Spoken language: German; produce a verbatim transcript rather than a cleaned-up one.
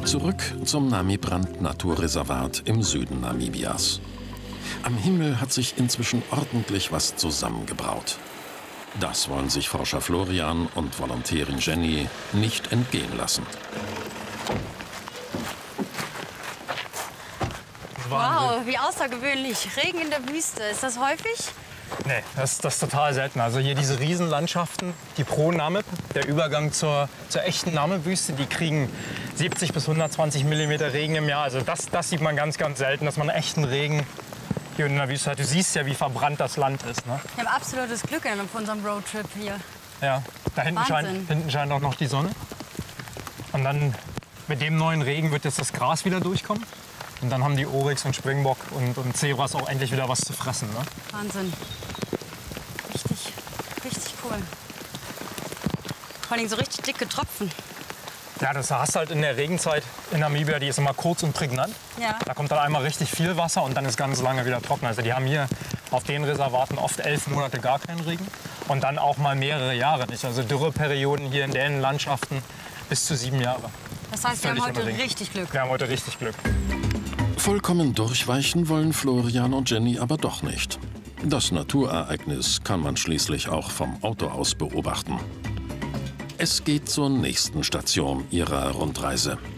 Zurück zum Namibrand-Naturreservat im Süden Namibias. Am Himmel hat sich inzwischen ordentlich was zusammengebraut. Das wollen sich Forscher Florian und Volontärin Jenny nicht entgehen lassen. Wow, wie außergewöhnlich. Regen in der Wüste. Ist das häufig? Nee, das, das ist total selten. Also hier diese Riesenlandschaften, die Pro-Namib, der Übergang zur, zur echten Namib-Wüste, die kriegen siebzig bis hundertzwanzig Millimeter Regen im Jahr. Also das, das sieht man ganz, ganz selten, dass man echten Regen hier in der Wüste hat. Du siehst ja, wie verbrannt das Land ist. Ne? Wir haben absolutes Glück auf unserem Roadtrip hier. Ja, da hinten scheint, hinten scheint auch noch die Sonne. Und dann mit dem neuen Regen wird jetzt das Gras wieder durchkommen. Und dann haben die Oryx und Springbock und, und Zebras auch endlich wieder was zu fressen. Ne? Wahnsinn. Richtig, richtig cool. Vor allem so richtig dicke Tropfen. Ja, das hast du halt in der Regenzeit in Namibia, die ist immer kurz und prägnant. Ja. Da kommt dann einmal richtig viel Wasser und dann ist ganz lange wieder trocken. Also die haben hier auf den Reservaten oft elf Monate gar keinen Regen und dann auch mal mehrere Jahre nicht. Also Dürreperioden hier in den Landschaften bis zu sieben Jahre. Das heißt, wir haben heute richtig Glück. Wir haben heute richtig Glück. Vollkommen durchweichen wollen Florian und Jenny aber doch nicht. Das Naturereignis kann man schließlich auch vom Auto aus beobachten. Es geht zur nächsten Station ihrer Rundreise.